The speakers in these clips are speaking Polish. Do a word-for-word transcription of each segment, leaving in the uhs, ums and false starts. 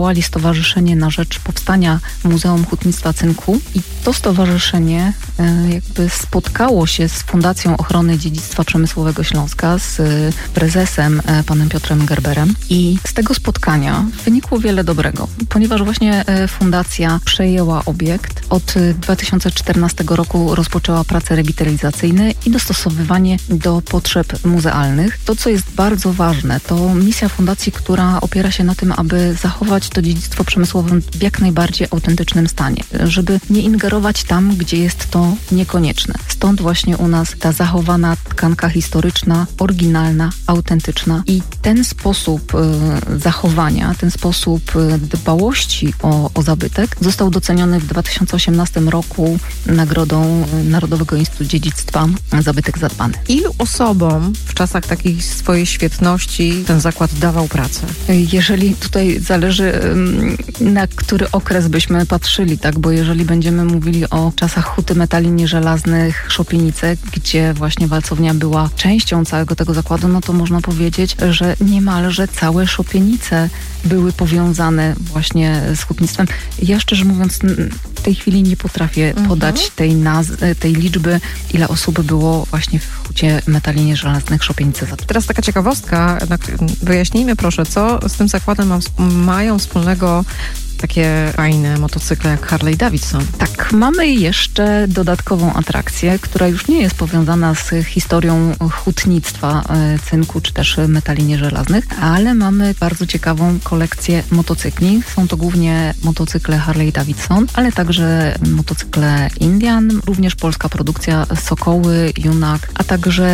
powołali Stowarzyszenie na rzecz powstania Muzeum Hutnictwa Cynku i to stowarzyszenie jakby spotkało się z Fundacją Ochrony Dziedzictwa Przemysłowego Śląska, z prezesem panem Piotrem Gerberem i z tego spotkania wynikło wiele dobrego, ponieważ właśnie fundacja przejęła obiekt. Od dwa tysiące czternastego roku rozpoczęła prace rewitalizacyjne i dostosowywanie do potrzeb muzealnych. To, co jest bardzo ważne, to misja fundacji, która opiera się na tym, aby zachować to dziedzictwo przemysłowe w jak najbardziej autentycznym stanie, żeby nie ingerować tam, gdzie jest to niekonieczne. Stąd właśnie u nas ta zachowana tkanka historyczna, oryginalna, autentyczna i ten sposób y, zachowania, ten sposób y, dbałości o, o zabytek został doceniony w dwa tysiące osiemnastym roku nagrodą Narodowego Instytutu Dziedzictwa Zabytek Zadbany. Ilu osobom w czasach takiej swojej świetności ten zakład dawał pracę? Jeżeli tutaj zależy, na który okres byśmy patrzyli, tak, bo jeżeli będziemy mówili o czasach huty metali nieżelaznych Szopienice, gdzie właśnie walcownia była częścią całego tego zakładu, no to można powiedzieć, że niemalże całe Szopienice były powiązane właśnie z hutnictwem. Ja szczerze mówiąc w tej chwili nie potrafię mhm. podać tej, naz- tej liczby, ile osób było właśnie w hucie metali nieżelaznych Szopienice. Teraz taka ciekawostka, wyjaśnijmy proszę, co z tym zakładem ma, mają wspólnego takie fajne motocykle jak Harley Davidson. Tak, mamy jeszcze dodatkową atrakcję, która już nie jest powiązana z historią hutnictwa cynku czy też metali nieżelaznych, ale mamy bardzo ciekawą kolekcję motocykli. Są to głównie motocykle Harley Davidson, ale także motocykle Indian, również polska produkcja Sokoły, Junak, a także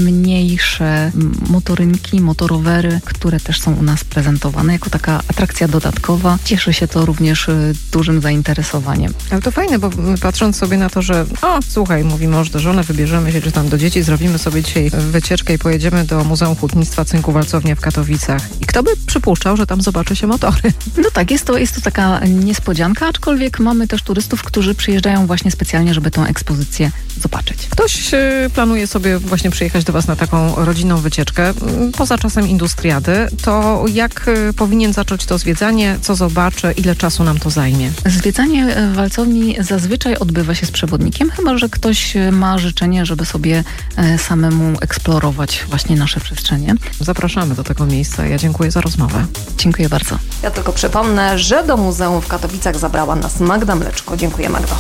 mniejsze motorynki, motorowery, które też są u nas prezentowane jako taka atrakcja dodatkowa. Cieszy się to również dużym zainteresowaniem. Ale to fajne, bo patrząc sobie na to, że o, słuchaj, mówi mąż do żony, wybierzemy się, czy tam do dzieci, zrobimy sobie dzisiaj wycieczkę i pojedziemy do Muzeum Hutnictwa Cynku Walcownia w Katowicach. I kto by przypuszczał, że tam zobaczy się motory? No tak, jest to, jest to taka niespodzianka, aczkolwiek mamy też turystów, którzy przyjeżdżają właśnie specjalnie, żeby tę ekspozycję zobaczyć. Ktoś planuje sobie właśnie przyjechać do Was na taką rodzinną wycieczkę, poza czasem industriady, to jak powinien zacząć to zwiedzanie, co zobaczy, ile czasu nam to zajmie? Zwiedzanie walcowni zazwyczaj odbywa się z przewodnikiem, chyba że ktoś ma życzenie, żeby sobie samemu eksplorować właśnie nasze przestrzenie. Zapraszamy do tego miejsca. Ja dziękuję za rozmowę. Dziękuję bardzo. Ja tylko przypomnę, że do muzeum w Katowicach zabrała nas Magda Mleczko. Dziękuję, Magdo.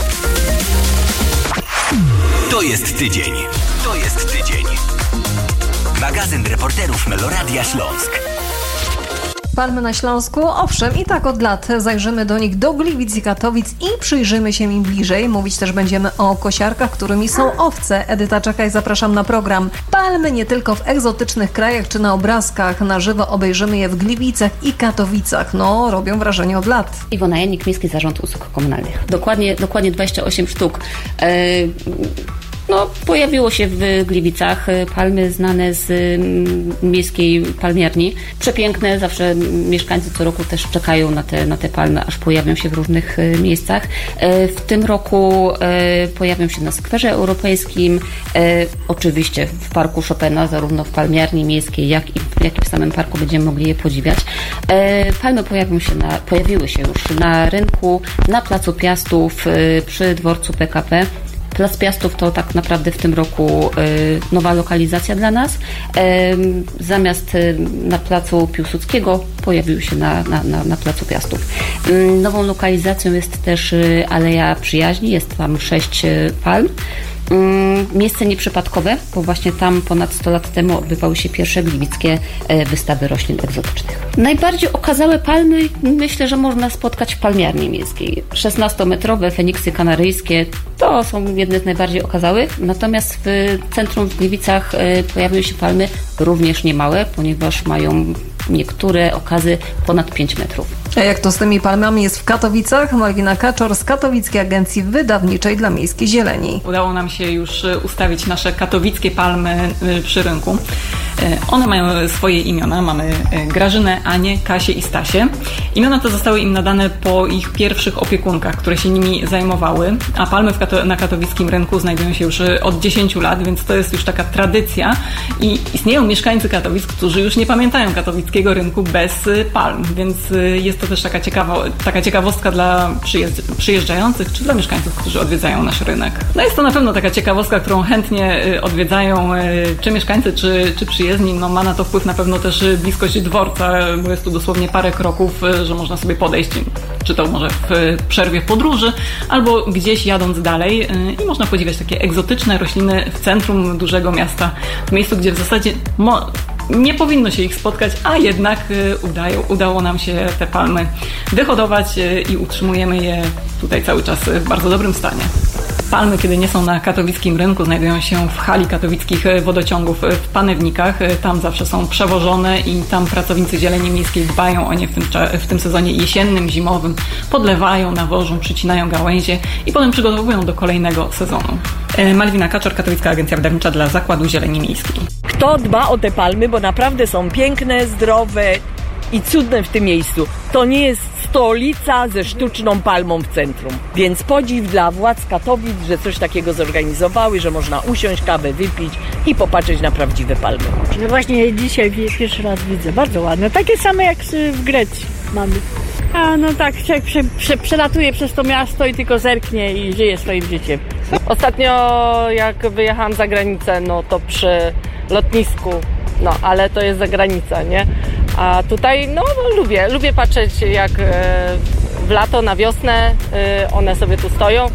To jest tydzień. To jest tydzień. Magazyn reporterów Meloradia Śląsk. Palmy na Śląsku, owszem, i tak od lat zajrzymy do nich do Gliwic i Katowic i przyjrzymy się im bliżej. Mówić też będziemy o kosiarkach, którymi są owce. Edyta Czekaj, zapraszam na program. Palmy nie tylko w egzotycznych krajach czy na obrazkach. Na żywo obejrzymy je w Gliwicach i Katowicach. No, robią wrażenie od lat. Iwona Janik, Miejski Zarząd Usług Komunalnych. Dokładnie, dokładnie dwadzieścia osiem sztuk. E- No, pojawiło się w Gliwicach palmy znane z miejskiej palmiarni. Przepiękne, zawsze mieszkańcy co roku też czekają na te, na te palmy, aż pojawią się w różnych miejscach. W tym roku pojawią się na skwerze europejskim, oczywiście w parku Chopina, zarówno w palmiarni miejskiej, jak i, jak i w samym parku będziemy mogli je podziwiać. Palmy pojawią się na, pojawiły się już na rynku, na Placu Piastów, przy dworcu P K P. Plac Piastów to tak naprawdę w tym roku y, nowa lokalizacja dla nas. Y, zamiast y, na Placu Piłsudskiego pojawił się na, na, na, na Placu Piastów. Y, nową lokalizacją jest też y, Aleja Przyjaźni, jest tam sześć y, palm. Miejsce nieprzypadkowe, bo właśnie tam ponad sto lat temu odbywały się pierwsze gliwickie wystawy roślin egzotycznych. Najbardziej okazałe palmy myślę, że można spotkać w palmiarni miejskiej. szesnastometrowe feniksy kanaryjskie to są jedne z najbardziej okazałych, natomiast w centrum w Gliwicach pojawiły się palmy również niemałe, ponieważ mają niektóre okazy ponad pięć metrów. A jak to z tymi palmami jest w Katowicach? Malwina Kaczor z Katowickiej Agencji Wydawniczej dla Miejskiej Zieleni. Udało nam się już ustawić nasze katowickie palmy przy rynku. One mają swoje imiona. Mamy Grażynę, Anię, Kasię i Stasię. Imiona te zostały im nadane po ich pierwszych opiekunkach, które się nimi zajmowały, a palmy w Kato- na katowickim rynku znajdują się już od dziesięciu lat, więc to jest już taka tradycja i istnieją mieszkańcy Katowic, którzy już nie pamiętają katowickiego katowickiego rynku bez palm, więc jest to też taka, ciekawa, taka ciekawostka dla przyjeżdż- przyjeżdżających czy dla mieszkańców, którzy odwiedzają nasz rynek. No jest to na pewno taka ciekawostka, którą chętnie odwiedzają czy mieszkańcy, czy, czy przyjezdni. No ma na to wpływ na pewno też bliskość dworca, bo jest tu dosłownie parę kroków, że można sobie podejść, czy to może w przerwie w podróży, albo gdzieś jadąc dalej i można podziwiać takie egzotyczne rośliny w centrum dużego miasta, w miejscu, gdzie w zasadzie mo- nie powinno się ich spotkać, a jednak udają, udało nam się te palmy wyhodować i utrzymujemy je tutaj cały czas w bardzo dobrym stanie. Palmy, kiedy nie są na katowickim rynku, znajdują się w hali katowickich wodociągów w Panewnikach. Tam zawsze są przewożone i tam pracownicy Zieleni Miejskiej dbają o nie w tym, w tym sezonie jesiennym, zimowym. Podlewają, nawożą, przycinają gałęzie i potem przygotowują do kolejnego sezonu. Malwina Kaczor, Katowicka Agencja Wydawnicza dla Zakładu Zieleni Miejskiej. Kto dba o te palmy, bo naprawdę są piękne, zdrowe i cudne w tym miejscu. To nie jest stolica ze sztuczną palmą w centrum. Więc podziw dla władz Katowic, że coś takiego zorganizowały, że można usiąść, kawę wypić i popatrzeć na prawdziwe palmy. No właśnie dzisiaj pierwszy raz widzę. Bardzo ładne. Takie same jak w Grecji mamy. A no tak, człowiek prze, prze, przelatuje przez to miasto i tylko zerknie i żyje swoim życiem. Ostatnio jak wyjechałam za granicę, no to przy lotnisku, no ale to jest za granica, nie? A tutaj no lubię, lubię patrzeć jak w lato, na wiosnę one sobie tu stoją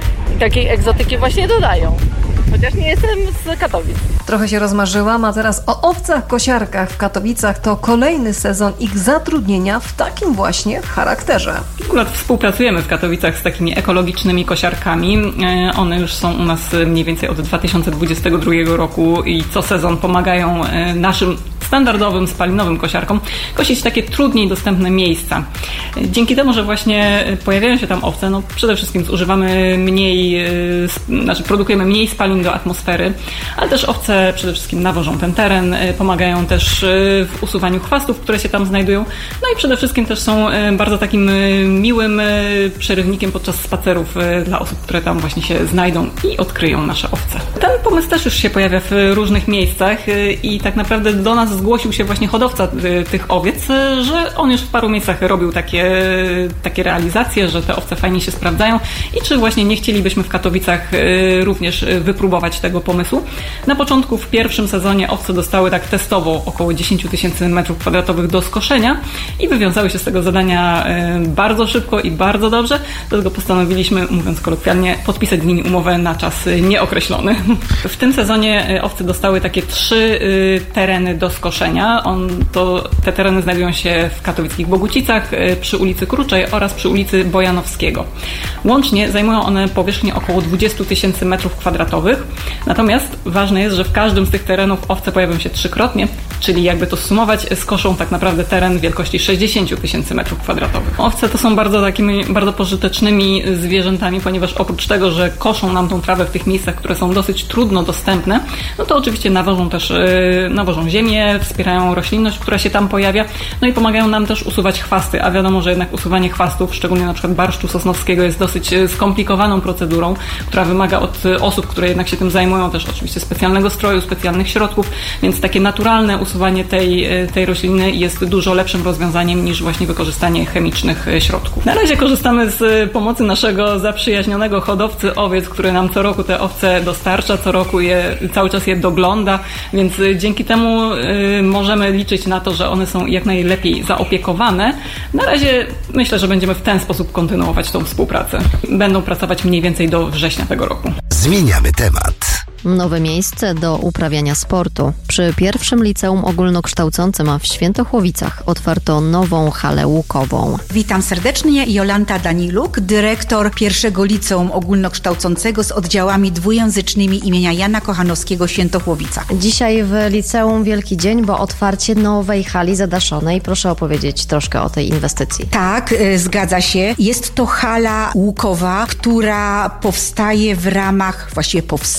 i takiej egzotyki właśnie dodają. Chociaż nie jestem z Katowic. Trochę się rozmarzyłam, a teraz o owcach kosiarkach w Katowicach to kolejny sezon ich zatrudnienia w takim właśnie charakterze. Akurat współpracujemy w Katowicach z takimi ekologicznymi kosiarkami. One już są u nas mniej więcej od dwa tysiące dwudziestego drugiego roku i co sezon pomagają naszym standardowym, spalinowym kosiarkom kosić takie trudniej dostępne miejsca. Dzięki temu, że właśnie pojawiają się tam owce, no przede wszystkim zużywamy mniej, znaczy produkujemy mniej spalin do atmosfery, ale też owce przede wszystkim nawożą ten teren, pomagają też w usuwaniu chwastów, które się tam znajdują, no i przede wszystkim też są bardzo takim miłym przerywnikiem podczas spacerów dla osób, które tam właśnie się znajdą i odkryją nasze owce. Ten pomysł też już się pojawia w różnych miejscach i tak naprawdę do nas zgłosił się właśnie hodowca tych owiec, że on już w paru miejscach robił takie, takie realizacje, że te owce fajnie się sprawdzają i czy właśnie nie chcielibyśmy w Katowicach również wypróbować tego pomysłu. Na początku w pierwszym sezonie owce dostały tak testowo około dziesięć tysięcy metrów kwadratowych do skoszenia i wywiązały się z tego zadania bardzo szybko i bardzo dobrze, dlatego postanowiliśmy, mówiąc kolokwialnie, podpisać z nimi umowę na czas nieokreślony. W tym sezonie owce dostały takie trzy tereny do skoszenia. On, to, te tereny znajdują się w katowickich Bogucicach, przy ulicy Kruczej oraz przy ulicy Bojanowskiego. Łącznie zajmują one powierzchnię około dwadzieścia tysięcy metrów kwadratowych. Natomiast ważne jest, że w każdym z tych terenów owce pojawią się trzykrotnie, czyli jakby to sumować, skoszą tak naprawdę teren wielkości sześćdziesiąt tysięcy metrów kwadratowych. Owce to są bardzo takimi, bardzo pożytecznymi zwierzętami, ponieważ oprócz tego, że koszą nam tą trawę w tych miejscach, które są dosyć trudno dostępne, no to oczywiście nawożą też, yy, nawożą ziemię, wspierają roślinność, która się tam pojawia, no i pomagają nam też usuwać chwasty, a wiadomo, że jednak usuwanie chwastów, szczególnie na przykład barszczu sosnowskiego, jest dosyć skomplikowaną procedurą, która wymaga od osób, które jednak się tym zajmują, też oczywiście specjalnego stroju, specjalnych środków, więc takie naturalne usuwanie tej, tej rośliny jest dużo lepszym rozwiązaniem niż właśnie wykorzystanie chemicznych środków. Na razie korzystamy z pomocy naszego zaprzyjaźnionego hodowcy owiec, który nam co roku te owce dostarcza, co roku je, cały czas je dogląda, więc dzięki temu y, możemy liczyć na to, że one są jak najlepiej zaopiekowane. Na razie myślę, że będziemy w ten sposób kontynuować tą współpracę. Będą pracować mniej więcej do września tego roku. Zmieniamy temat. Nowe miejsce do uprawiania sportu. Przy pierwszym liceum ogólnokształcącym w Świętochłowicach otwarto nową halę łukową. Witam serdecznie, Jolanta Daniluk, dyrektor pierwszego liceum ogólnokształcącego z oddziałami dwujęzycznymi imienia Jana Kochanowskiego w Świętochłowicach. Dzisiaj w liceum wielki dzień, bo otwarcie nowej hali zadaszonej. Proszę opowiedzieć troszkę o tej inwestycji. Tak, y, zgadza się. Jest to hala łukowa, która powstaje w ramach, właściwie powstała, powiem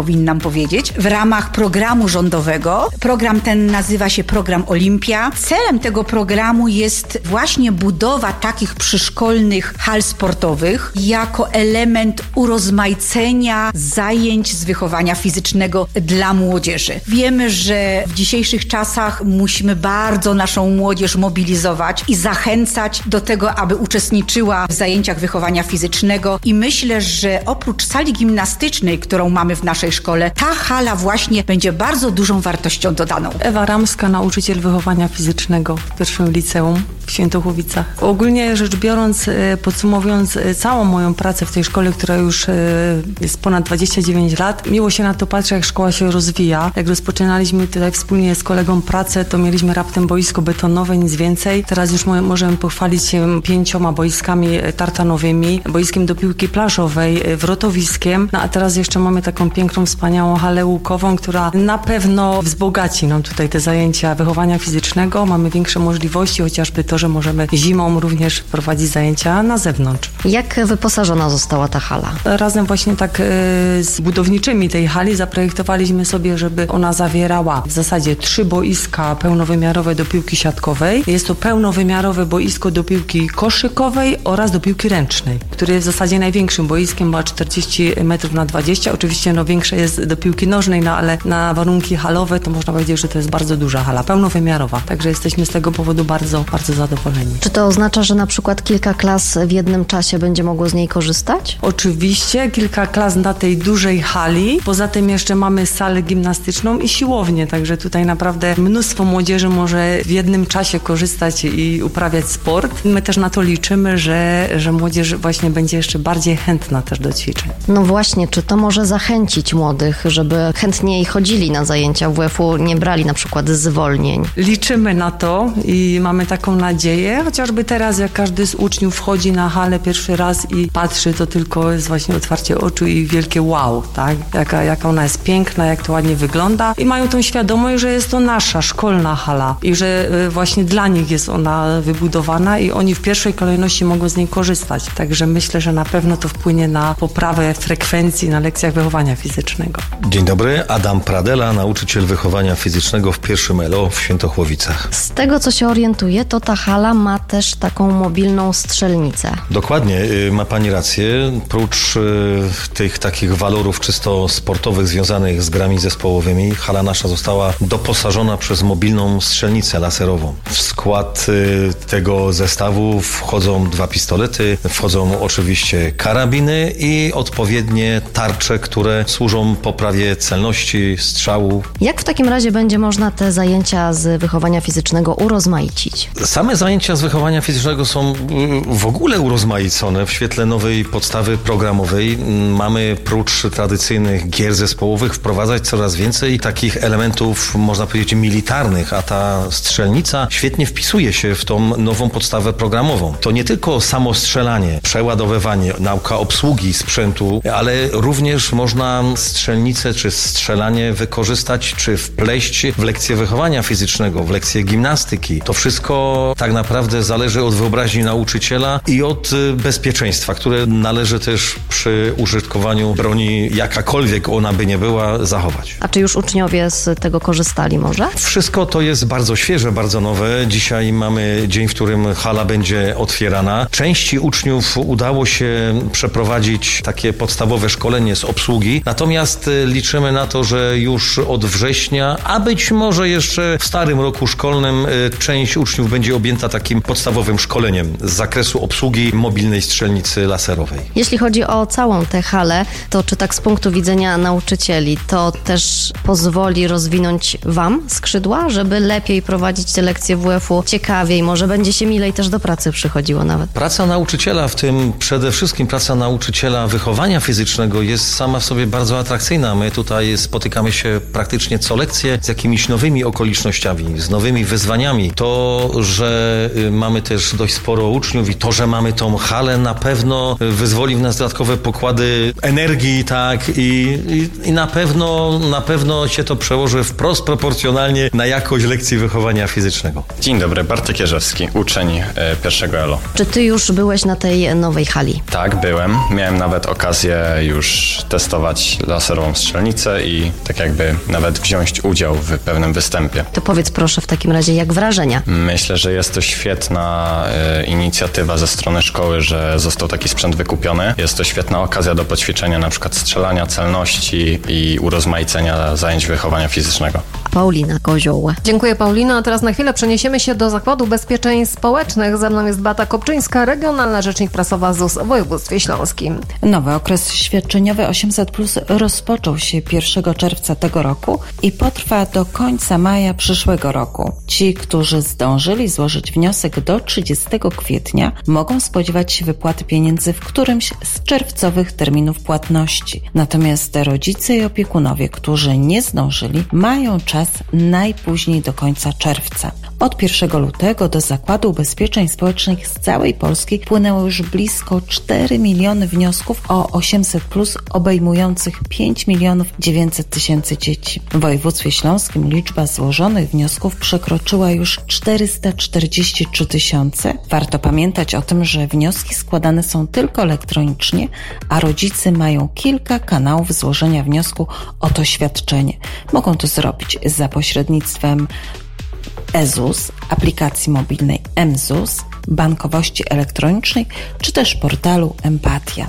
powinnam powiedzieć, w ramach programu rządowego. Program ten nazywa się Program Olimpia. Celem tego programu jest właśnie budowa takich przyszkolnych hal sportowych jako element urozmaicenia zajęć z wychowania fizycznego dla młodzieży. Wiemy, że w dzisiejszych czasach musimy bardzo naszą młodzież mobilizować i zachęcać do tego, aby uczestniczyła w zajęciach wychowania fizycznego i myślę, że oprócz sali gimnastycznej, którą mamy w naszej szkole, ta hala właśnie będzie bardzo dużą wartością dodaną. Ewa Ramska, nauczyciel wychowania fizycznego w pierwszym liceum w Świętochłowicach. Ogólnie rzecz biorąc, podsumowując całą moją pracę w tej szkole, która już jest ponad dwadzieścia dziewięć lat, miło się na to patrzy, jak szkoła się rozwija. Jak rozpoczynaliśmy tutaj wspólnie z kolegą pracę, to mieliśmy raptem boisko betonowe, nic więcej. Teraz już możemy pochwalić się pięcioma boiskami tartanowymi, boiskiem do piłki plażowej, wrotowiskiem. No a teraz jeszcze mamy taką piękną, wspaniałą halę łukową, która na pewno wzbogaci nam tutaj te zajęcia wychowania fizycznego. Mamy większe możliwości, chociażby to, że możemy zimą również prowadzić zajęcia na zewnątrz. Jak wyposażona została ta hala? Razem właśnie tak z budowniczymi tej hali zaprojektowaliśmy sobie, żeby ona zawierała w zasadzie trzy boiska pełnowymiarowe do piłki siatkowej. Jest to pełnowymiarowe boisko do piłki koszykowej oraz do piłki ręcznej, które jest w zasadzie największym boiskiem, ma czterdzieści metrów na dwadzieścia. Oczywiście no, większe jest do piłki nożnej, no ale na warunki halowe to można powiedzieć, że to jest bardzo duża hala, pełnowymiarowa. Także jesteśmy z tego powodu bardzo, bardzo zadowoleni. Czy to oznacza, że na przykład kilka klas w jednym czasie będzie mogło z niej korzystać? Oczywiście, kilka klas na tej dużej hali. Poza tym jeszcze mamy salę gimnastyczną i siłownię, także tutaj naprawdę mnóstwo młodzieży może w jednym czasie korzystać i uprawiać sport. My też na to liczymy, że, że młodzież właśnie będzie jeszcze bardziej chętna też do ćwiczeń. No właśnie, czy to może zachęcić młodych, żeby chętniej chodzili na zajęcia W F-u, nie brali na przykład zwolnień? Liczymy na to i mamy taką nadzieję, chociażby teraz jak każdy z uczniów wchodzi na halę pierwszy raz i patrzy, to tylko jest właśnie otwarcie oczu i wielkie wow, tak? Jaka, jaka ona jest piękna, jak to ładnie wygląda i mają tą świadomość, że jest to nasza szkolna hala i że właśnie dla nich jest ona wybudowana i oni w pierwszej kolejności mogą z niej korzystać. Także myślę, że na pewno to wpłynie na poprawę frekwencji na lekcjach wychowania fizycznego. Dzień dobry, Adam Pradela, nauczyciel wychowania fizycznego w pierwszym L O w Świętochłowicach. Z tego, co się orientuję, to ta hala ma też taką mobilną strzelnicę. Dokładnie, ma pani rację. Prócz tych takich walorów czysto sportowych związanych z grami zespołowymi, hala nasza została doposażona przez mobilną strzelnicę laserową. W skład tego zestawu wchodzą dwa pistolety, wchodzą oczywiście karabiny i odpowiednie tarcze, które służą poprawie celności strzału. Jak w takim razie będzie można te zajęcia z wychowania fizycznego urozmaicić? Same zajęcia z wychowania fizycznego są w ogóle urozmaicone w świetle nowej podstawy programowej. Mamy prócz tradycyjnych gier zespołowych wprowadzać coraz więcej takich elementów, można powiedzieć, militarnych, a ta strzelnica świetnie wpisuje się w tą nową podstawę programową. To nie tylko samo strzelanie, przeładowywanie, nauka obsługi sprzętu, ale również można strzelnicę czy strzelanie wykorzystać czy wpleść w lekcje wychowania fizycznego, w lekcje gimnastyki. To wszystko tak naprawdę zależy od wyobraźni nauczyciela i od bezpieczeństwa, które należy też przy użytkowaniu broni, jakakolwiek ona by nie była, zachować. A czy już uczniowie z tego korzystali może? Wszystko to jest bardzo świeże, bardzo nowe. Dzisiaj mamy dzień, w którym hala będzie otwierana. Części uczniów udało się przeprowadzić takie podstawowe szkolenie z obsługi, natomiast liczymy na to, że już od września, a być może jeszcze w starym roku szkolnym część uczniów będzie objęta takim podstawowym szkoleniem z zakresu obsługi mobilnej strzelnicy laserowej. Jeśli chodzi o całą tę halę, to czy tak z punktu widzenia nauczycieli, to też pozwoli rozwinąć wam skrzydła, żeby lepiej prowadzić te lekcje W F-u ciekawiej, może będzie się milej też do pracy przychodziło nawet? Praca nauczyciela, w tym przede wszystkim praca nauczyciela wychowania fizycznego jest sama w sobie bardzo atrakcyjna. My tutaj spotykamy się praktycznie co lekcje z jakimiś nowymi okolicznościami, z nowymi wyzwaniami. To, że mamy też dość sporo uczniów i to, że mamy tą halę, na pewno wyzwoli w nas dodatkowe pokłady energii, tak, i, i, i na pewno, na pewno się to przełoży wprost proporcjonalnie na jakość lekcji wychowania fizycznego. Dzień dobry, Bartek Jerzewski, uczeń e, pierwszego L O. Czy ty już byłeś na tej nowej hali? Tak, byłem. Miałem nawet okazję już testować laserową strzelnicę i tak jakby nawet wziąć udział w pewnym występie. To powiedz proszę w takim razie, jak wrażenia? Myślę, że jest to świetna e, inicjatywa ze strony szkoły, że został taki sprzęt wykupiony. Jest to świetna okazja do poćwiczenia na przykład strzelania, celności i urozmaicenia zajęć wychowania fizycznego. Paulina Kozioł. Dziękuję, Paulina. A teraz na chwilę przeniesiemy się do Zakładu Ubezpieczeń Społecznych. Ze mną jest Beata Kopczyńska, regionalna rzecznik prasowa Z U S w województwie śląskim. Nowy okres świadczeniowy osiemset plus rozpoczął się pierwszego czerwca tego roku i potrwa do końca maja przyszłego roku. Ci, którzy zdążyli złożyć wniosek do trzydziestego kwietnia, mogą spodziewać się wypłaty pieniędzy w którymś z czerwcowych terminów płatności. Natomiast rodzice i opiekunowie, którzy nie zdążyli, mają czas najpóźniej do końca czerwca. Od pierwszego lutego do Zakładu Ubezpieczeń Społecznych z całej Polski wpłynęło już blisko cztery miliony wniosków o osiemset plus obejmujących pięć milionów dziewięćset tysięcy dzieci. W województwie śląskim liczba złożonych wniosków przekroczyła już czterysta czterdzieści trzy tysiące. Warto pamiętać o tym, że wnioski składane są tylko elektronicznie, a rodzice mają kilka kanałów złożenia wniosku o to świadczenie. Mogą to zrobić za pośrednictwem e Z U S, aplikacji mobilnej M Z U S, bankowości elektronicznej czy też portalu Empatia.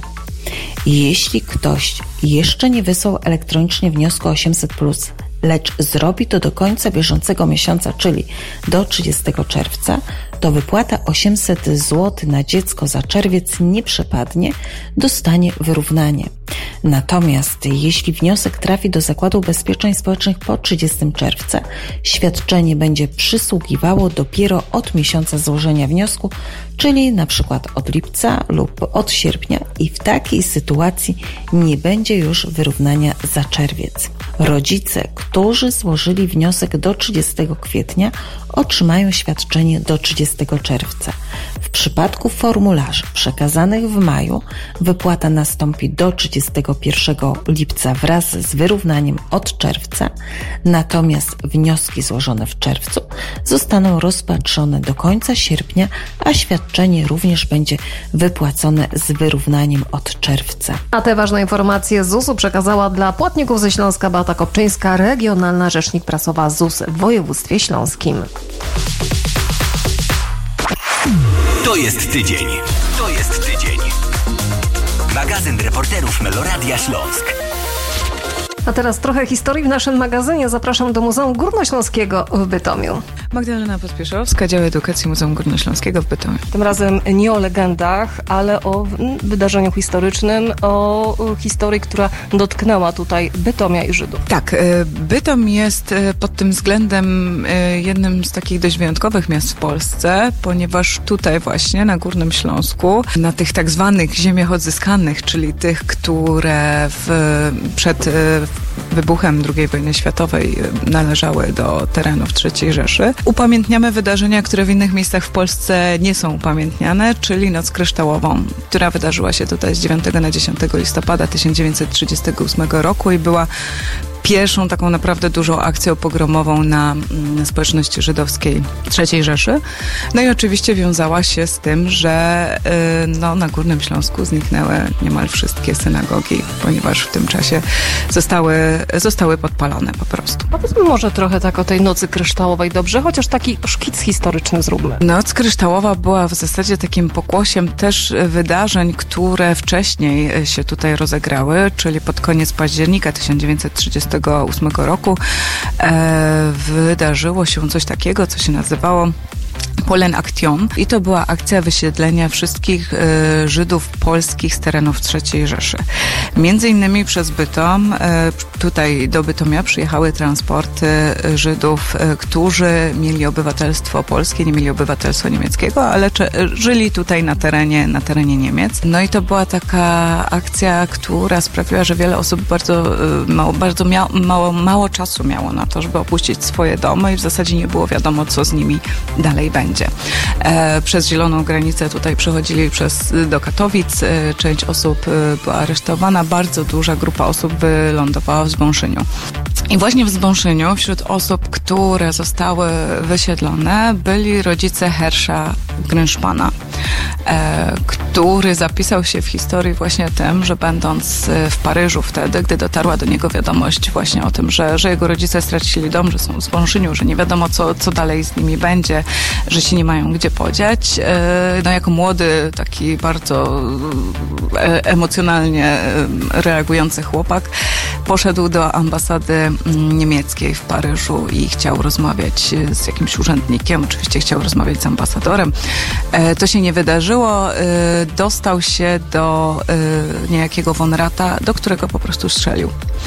Jeśli ktoś jeszcze nie wysłał elektronicznie wniosku osiemset plus, lecz zrobi to do końca bieżącego miesiąca, czyli do trzydziestego czerwca, to wypłata osiemset złotych na dziecko za czerwiec nie przepadnie, dostanie wyrównanie. Natomiast jeśli wniosek trafi do Zakładu Ubezpieczeń Społecznych po trzydziestego czerwca, świadczenie będzie przysługiwało dopiero od miesiąca złożenia wniosku, czyli na przykład od lipca lub od sierpnia i w takiej sytuacji nie będzie już wyrównania za czerwiec. Rodzice, którzy złożyli wniosek do trzydziestego kwietnia, otrzymają świadczenie do trzydziestego czerwca. W przypadku formularzy przekazanych w maju wypłata nastąpi do trzydziestego pierwszego lipca wraz z wyrównaniem od czerwca, natomiast wnioski złożone w czerwcu zostaną rozpatrzone do końca sierpnia, a świadczenie również będzie wypłacone z wyrównaniem od czerwca. A te ważne informacje z U S u przekazała dla płatników ze Śląska Beata Kopczyńska, regionalna rzecznik prasowa Z U S w województwie śląskim. To jest tydzień. To jest tydzień. Magazyn reporterów Meloradia Śląsk. A teraz trochę historii w naszym magazynie. Zapraszam do Muzeum Górnośląskiego w Bytomiu. Magdalena Pospieszowska, Dział Edukacji Muzeum Górnośląskiego w Bytomiu. Tym razem nie o legendach, ale o wydarzeniu historycznym, o historii, która dotknęła tutaj Bytomia i Żydów. Tak, Bytom jest pod tym względem jednym z takich dość wyjątkowych miast w Polsce, ponieważ tutaj właśnie na Górnym Śląsku, na tych tak zwanych ziemiach odzyskanych, czyli tych, które w, przed wybuchem drugiej wojny światowej należały do terenów trzeciej Rzeszy, upamiętniamy wydarzenia, które w innych miejscach w Polsce nie są upamiętniane, czyli Noc Kryształową, która wydarzyła się tutaj z dziewiątego na dziesiątego listopada tysiąc dziewięćset trzydziestego ósmego roku i była pierwszą taką naprawdę dużą akcją pogromową na, na społeczności żydowskiej trzeciej Rzeszy. No i oczywiście wiązała się z tym, że y, no, na Górnym Śląsku zniknęły niemal wszystkie synagogi, ponieważ w tym czasie zostały, zostały podpalone po prostu. Powiedzmy może trochę tak o tej Nocy Kryształowej, dobrze? Chociaż taki szkic historyczny zróbmy. Noc Kryształowa była w zasadzie takim pokłosiem też wydarzeń, które wcześniej się tutaj rozegrały, czyli pod koniec października tysiąc dziewięćset trzydziestego ósmego roku e, wydarzyło się coś takiego, co się nazywało Polen Action i to była akcja wysiedlenia wszystkich y, Żydów polskich z terenów trzeciej Rzeszy. Między innymi przez Bytom, y, tutaj do Bytomia przyjechały transporty Żydów, y, którzy mieli obywatelstwo polskie, nie mieli obywatelstwa niemieckiego, ale czy, y, żyli tutaj na terenie, na terenie Niemiec. No i to była taka akcja, która sprawiła, że wiele osób bardzo, y, mało, bardzo mia, mało, mało czasu miało na to, żeby opuścić swoje domy i w zasadzie nie było wiadomo, co z nimi dalej będzie. E, przez zieloną granicę tutaj przechodzili przez, do Katowic. E, część osób e, była aresztowana. Bardzo duża grupa osób wylądowała w Zbąszyniu. I właśnie w Zbąszyniu wśród osób, które zostały wysiedlone, byli rodzice Hersza Grynszpana, e, który zapisał się w historii właśnie tym, że będąc w Paryżu wtedy, gdy dotarła do niego wiadomość właśnie o tym, że, że jego rodzice stracili dom, że są w Zbąszyniu, że nie wiadomo, co, co dalej z nimi będzie, że się nie mają gdzie podziać. E, no jako młody, taki bardzo e, emocjonalnie reagujący chłopak, poszedł do ambasady niemieckiej w Paryżu i chciał rozmawiać z jakimś urzędnikiem, oczywiście chciał rozmawiać z ambasadorem. E, to się nie wydarzyło. E, dostał się do e, niejakiego von Rata, do którego po prostu strzelił.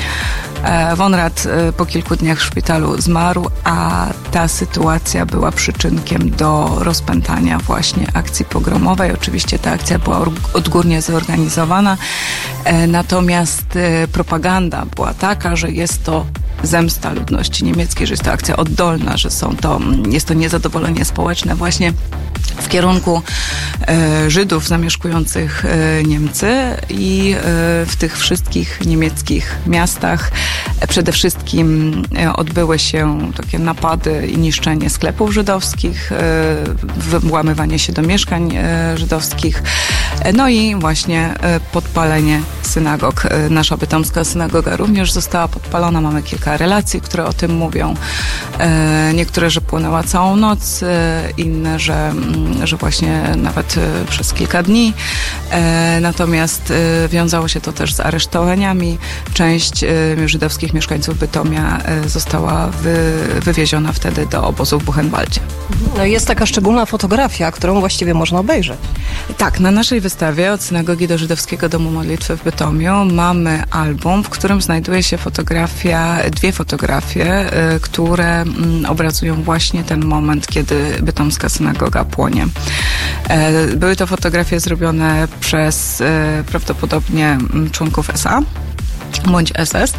E, von Rat e, po kilku dniach w szpitalu zmarł, a ta sytuacja była przyczynkiem do rozpętania właśnie akcji pogromowej. Oczywiście ta akcja była odgórnie zorganizowana, e, natomiast e, propaganda była taka, że jest to zemsta ludności niemieckiej, że jest to akcja oddolna, że są to, jest to niezadowolenie społeczne właśnie w kierunku e, Żydów zamieszkujących e, Niemcy i e, w tych wszystkich niemieckich miastach e, przede wszystkim e, odbyły się takie napady i niszczenie sklepów żydowskich, e, włamywanie się do mieszkań e, żydowskich, e, no i właśnie e, podpalenie synagog. E, nasza bytomska synagoga również została podpalona. Mamy kilka relacji, które o tym mówią. E, niektóre, że płynęła całą noc, e, inne, że że właśnie nawet przez kilka dni. E, natomiast e, wiązało się to też z aresztowaniami. Część e, żydowskich mieszkańców Bytomia e, została wy, wywieziona wtedy do obozu w Buchenwaldzie. No jest taka szczególna fotografia, którą właściwie można obejrzeć. Tak, na naszej wystawie od synagogi do żydowskiego domu modlitwy w Bytomiu mamy album, w którym znajduje się fotografia, dwie fotografie, e, które m, obrazują właśnie ten moment, kiedy bytomska synagoga płonie. Były to fotografie zrobione przez prawdopodobnie członków S A bądź S S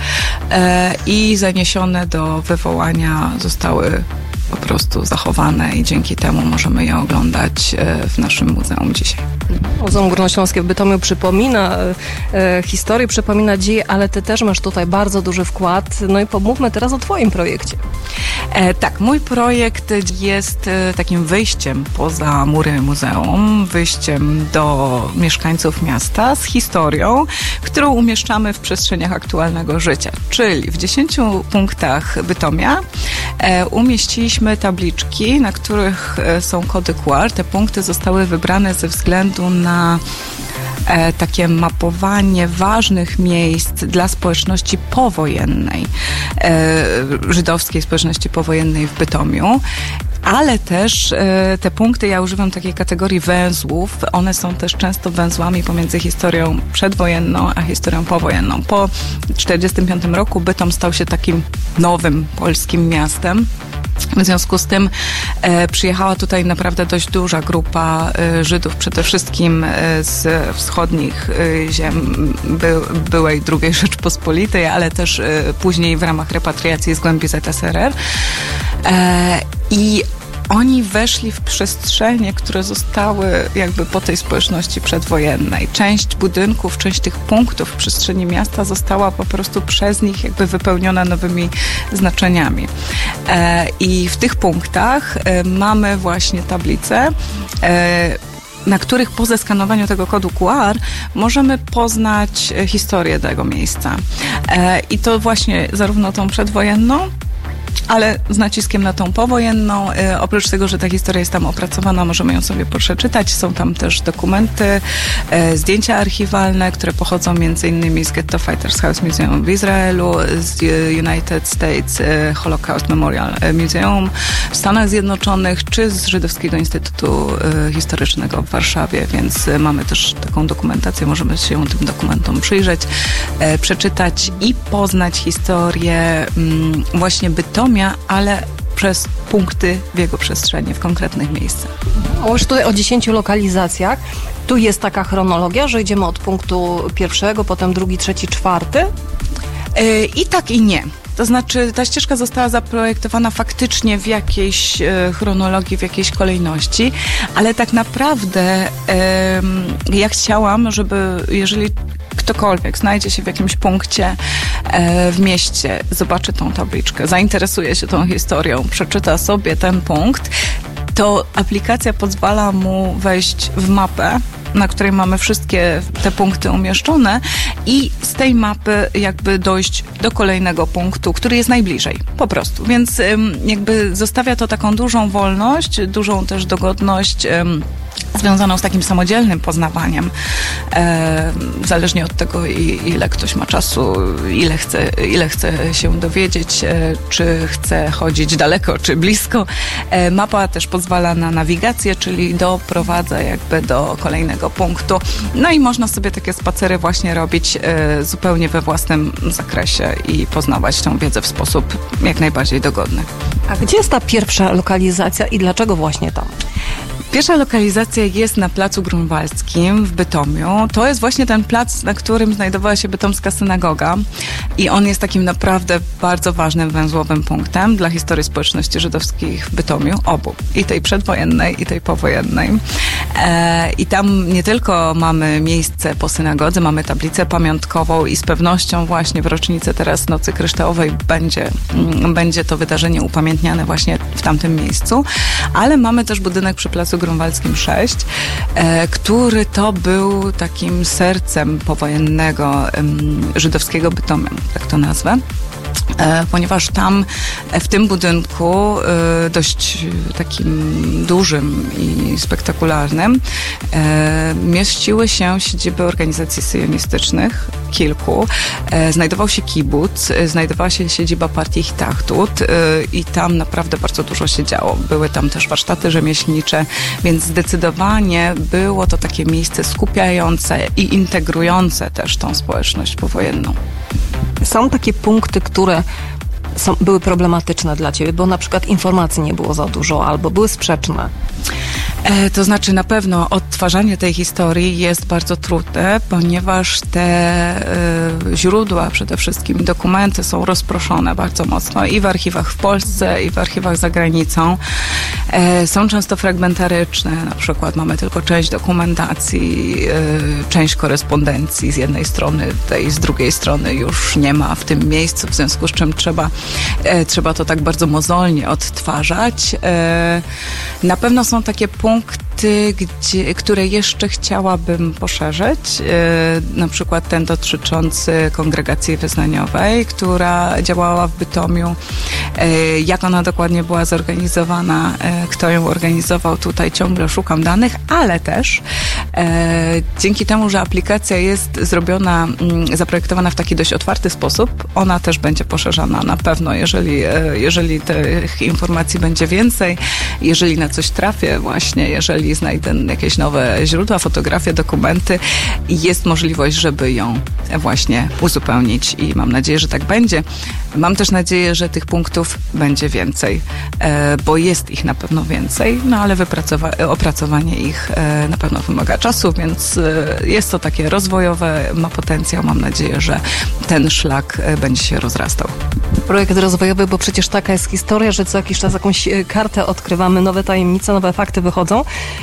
i zaniesione do wywołania zostały po prostu zachowane i dzięki temu możemy je oglądać w naszym muzeum dzisiaj. Muzeum Górnośląskie w Bytomiu przypomina e, historię, przypomina dzieje, ale ty też masz tutaj bardzo duży wkład. No i pomówmy teraz o twoim projekcie. E, tak, mój projekt jest e, takim wyjściem poza mury muzeum, wyjściem do mieszkańców miasta z historią, którą umieszczamy w przestrzeniach aktualnego życia. Czyli w dziesięciu punktach Bytomia e, umieściliśmy tabliczki, na których e, są kody Q R. Te punkty zostały wybrane ze względu na e, takie mapowanie ważnych miejsc dla społeczności powojennej, e, żydowskiej społeczności powojennej w Bytomiu. Ale też e, te punkty, ja używam takiej kategorii węzłów, one są też często węzłami pomiędzy historią przedwojenną a historią powojenną. Po tysiąc dziewięćset czterdziestym piątym roku Bytom stał się takim nowym polskim miastem. W związku z tym e, przyjechała tutaj naprawdę dość duża grupa e, Żydów, przede wszystkim e, z wschodnich e, ziem by, byłej drugiej Rzeczpospolitej, ale też e, później w ramach repatriacji z głębi Z S R R. E, I oni weszli w przestrzenie, które zostały jakby po tej społeczności przedwojennej. Część budynków, część tych punktów w przestrzeni miasta została po prostu przez nich jakby wypełniona nowymi znaczeniami. E, I w tych punktach e, mamy właśnie tablice, e, na których po zeskanowaniu tego kodu Q R możemy poznać historię tego miejsca. E, I to właśnie zarówno tą przedwojenną, ale z naciskiem na tą powojenną. E, oprócz tego, że ta historia jest tam opracowana, możemy ją sobie przeczytać. Są tam też dokumenty, e, zdjęcia archiwalne, które pochodzą między innymi z Ghetto Fighters House Museum w Izraelu, z United States e, Holocaust Memorial Museum w Stanach Zjednoczonych, czy z Żydowskiego Instytutu e, Historycznego w Warszawie, więc e, mamy też taką dokumentację, możemy się tym dokumentom przyjrzeć, e, przeczytać i poznać historię m, właśnie Bytomia, ale przez punkty w jego przestrzeni, w konkretnych miejscach. Mówisz tutaj o dziesięciu lokalizacjach. Tu jest taka chronologia, że idziemy od punktu pierwszego, potem drugi, trzeci, czwarty? Yy, I tak, i nie. To znaczy, ta ścieżka została zaprojektowana faktycznie w jakiejś e, chronologii, w jakiejś kolejności, ale tak naprawdę e, ja chciałam, żeby jeżeli ktokolwiek znajdzie się w jakimś punkcie e, w mieście, zobaczy tą tabliczkę, zainteresuje się tą historią, przeczyta sobie ten punkt, to aplikacja pozwala mu wejść w mapę, na której mamy wszystkie te punkty umieszczone i z tej mapy jakby dojść do kolejnego punktu, który jest najbliżej, po prostu. Więc jakby zostawia to taką dużą wolność, dużą też dogodność związaną z takim samodzielnym poznawaniem, e, zależnie od tego, ile ktoś ma czasu, ile chce, ile chce się dowiedzieć, e, czy chce chodzić daleko, czy blisko. E, mapa też pozwala na nawigację, czyli doprowadza jakby do kolejnego punktu. No i można sobie takie spacery właśnie robić e, zupełnie we własnym zakresie i poznawać tą wiedzę w sposób jak najbardziej dogodny. A gdzie jest ta pierwsza lokalizacja i dlaczego właśnie tam? Pierwsza lokalizacja jest na Placu Grunwaldzkim w Bytomiu. To jest właśnie ten plac, na którym znajdowała się bytomska synagoga i on jest takim naprawdę bardzo ważnym, węzłowym punktem dla historii społeczności żydowskich w Bytomiu, obu. I tej przedwojennej, i tej powojennej. E, I tam nie tylko mamy miejsce po synagodze, mamy tablicę pamiątkową i z pewnością właśnie w rocznicę teraz Nocy Kryształowej będzie, m, będzie to wydarzenie upamiętniane właśnie w tamtym miejscu, ale mamy też budynek przy Placu Grunwaldzkim sześć, e, który to był takim sercem powojennego em, żydowskiego Bytomia, tak to nazwę. E, ponieważ tam e, w tym budynku e, dość takim dużym i spektakularnym e, mieściły się siedziby organizacji syjonistycznych, kilku. E, znajdował się kibuc, e, znajdowała się siedziba partii Hitachtut e, i tam naprawdę bardzo dużo się działo. Były tam też warsztaty rzemieślnicze, więc zdecydowanie było to takie miejsce skupiające i integrujące też tą społeczność powojenną. Są takie punkty, które są, były problematyczne dla ciebie, bo na przykład informacji nie było za dużo albo były sprzeczne. E, to znaczy na pewno odtwarzanie tej historii jest bardzo trudne, ponieważ te e, źródła, przede wszystkim dokumenty są rozproszone bardzo mocno i w archiwach w Polsce, i w archiwach za granicą. E, są często fragmentaryczne, na przykład mamy tylko część dokumentacji, e, część korespondencji z jednej strony, tej z drugiej strony już nie ma w tym miejscu, w związku z czym trzeba, e, trzeba to tak bardzo mozolnie odtwarzać. E, na pewno są takie punkty, Gdzie, które jeszcze chciałabym poszerzyć, e, na przykład ten dotyczący kongregacji wyznaniowej, która działała w Bytomiu, e, jak ona dokładnie była zorganizowana, e, kto ją organizował, tutaj ciągle szukam danych, ale też e, dzięki temu, że aplikacja jest zrobiona, m, zaprojektowana w taki dość otwarty sposób, ona też będzie poszerzana na pewno, jeżeli, e, jeżeli tych informacji będzie więcej, jeżeli na coś trafię właśnie, jeżeli znajdę jakieś nowe źródła, fotografie, dokumenty, jest możliwość, żeby ją właśnie uzupełnić i mam nadzieję, że tak będzie. Mam też nadzieję, że tych punktów będzie więcej, bo jest ich na pewno więcej, no ale wypracowa- opracowanie ich na pewno wymaga czasu, więc jest to takie rozwojowe, ma potencjał. Mam nadzieję, że ten szlak będzie się rozrastał. Projekt rozwojowy, bo przecież taka jest historia, że co jakiś czas jakąś kartę odkrywamy, nowe tajemnice, nowe fakty wychodzą.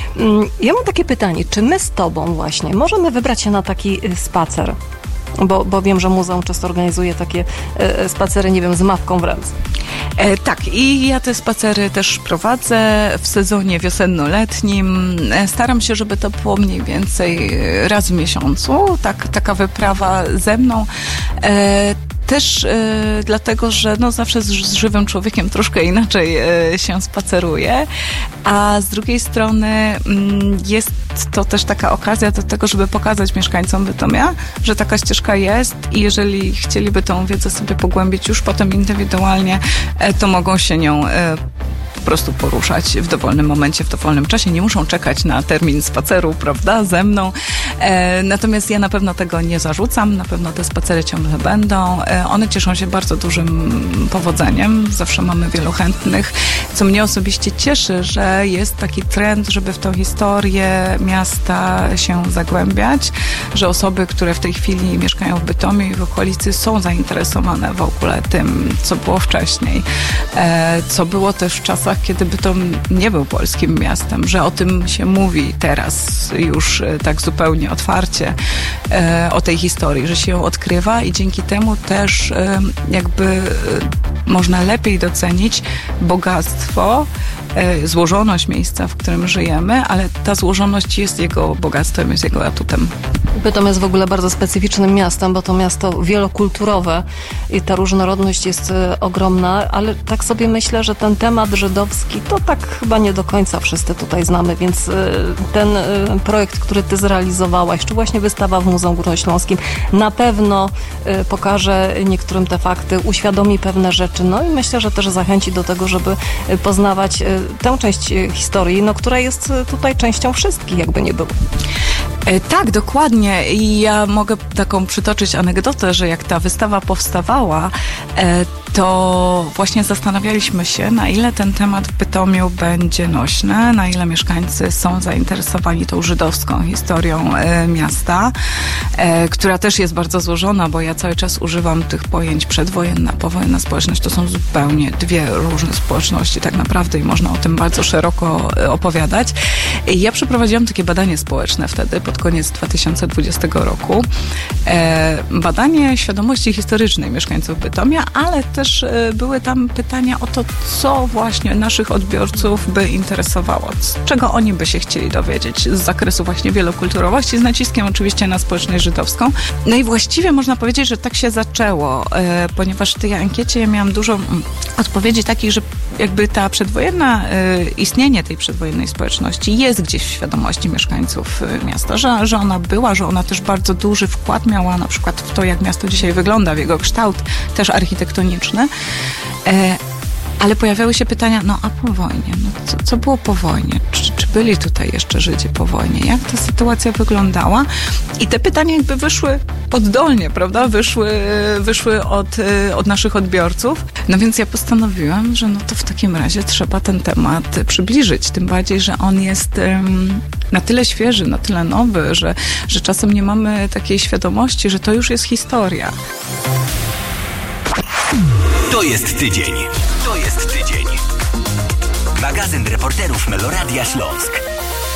Ja mam takie pytanie, czy my z tobą właśnie możemy wybrać się na taki spacer? Bo, bo wiem, że muzeum często organizuje takie e, spacery, nie wiem, z mapką w ręce. E, tak, i ja te spacery też prowadzę w sezonie wiosenno-letnim. E, staram się, żeby to było mniej więcej raz w miesiącu, tak, taka wyprawa ze mną. E, Też e, dlatego, że no, zawsze z, z żywym człowiekiem troszkę inaczej e, się spaceruje, a z drugiej strony m, jest to też taka okazja do tego, żeby pokazać mieszkańcom Bytomia, że taka ścieżka jest i jeżeli chcieliby tą wiedzę sobie pogłębić już potem indywidualnie, e, to mogą się nią e, po prostu poruszać w dowolnym momencie, w dowolnym czasie. Nie muszą czekać na termin spaceru, prawda, ze mną. E, natomiast ja na pewno tego nie zarzucam. Na pewno te spacery ciągle będą. E, one cieszą się bardzo dużym powodzeniem. Zawsze mamy wielu chętnych. Co mnie osobiście cieszy, że jest taki trend, żeby w tą historię miasta się zagłębiać, że osoby, które w tej chwili mieszkają w Bytomiu i w okolicy, są zainteresowane w ogóle tym, co było wcześniej. E, co było też w czasach, kiedy Bytom nie był polskim miastem, że o tym się mówi teraz już tak zupełnie otwarcie, e, o tej historii, że się ją odkrywa i dzięki temu też e, jakby można lepiej docenić bogactwo, złożoność miejsca, w którym żyjemy, ale ta złożoność jest jego bogactwem, jest jego atutem. Bytom jest w ogóle bardzo specyficznym miastem, bo to miasto wielokulturowe i ta różnorodność jest y, ogromna, ale tak sobie myślę, że ten temat żydowski to tak chyba nie do końca wszyscy tutaj znamy, więc y, ten y, projekt, który ty zrealizowałaś, czy właśnie wystawa w Muzeum Górnośląskim, na pewno y, pokaże niektórym te fakty, uświadomi pewne rzeczy, no i myślę, że też zachęci do tego, żeby y, poznawać y, tę część y, historii, no, która jest y, tutaj częścią wszystkich, jakby nie było. E, tak, dokładnie. I ja mogę taką przytoczyć anegdotę, że jak ta wystawa powstawała, e, to właśnie zastanawialiśmy się, na ile ten temat w Bytomiu będzie nośny, na ile mieszkańcy są zainteresowani tą żydowską historią e, miasta, e, która też jest bardzo złożona, bo ja cały czas używam tych pojęć przedwojenna, powojenna społeczność. To są zupełnie dwie różne społeczności tak naprawdę i można o tym bardzo szeroko opowiadać. I ja przeprowadziłam takie badanie społeczne wtedy, pod koniec dwa tysiące dwudziestego roku. E, badanie świadomości historycznej mieszkańców Bytomia, ale też e, były tam pytania o to, co właśnie naszych odbiorców by interesowało, z czego oni by się chcieli dowiedzieć z zakresu właśnie wielokulturowości, z naciskiem oczywiście na społeczność żydowską. No i właściwie można powiedzieć, że tak się zaczęło, e, ponieważ w tej ankiecie ja miałam dużo mm, odpowiedzi takich, że jakby ta przedwojenna, e, istnienie tej przedwojennej społeczności jest gdzieś w świadomości mieszkańców e, miasta, że, że ona była, że ona też bardzo duży wkład miała na przykład w to, jak miasto dzisiaj wygląda, w jego kształt, też architektoniczny. E, ale pojawiały się pytania, no a po wojnie, no co, co było po wojnie? Czy, czy byli tutaj jeszcze Żydzi po wojnie? Jak ta sytuacja wyglądała? I te pytania jakby wyszły oddolnie, prawda? Wyszły, wyszły od, od naszych odbiorców. No więc ja postanowiłam, że no to w takim razie trzeba ten temat przybliżyć. Tym bardziej, że on jest um, na tyle świeży, na tyle nowy, że, że czasem nie mamy takiej świadomości, że to już jest historia. To jest tydzień. To jest tydzień. Magazyn reporterów Meloradia Śląsk.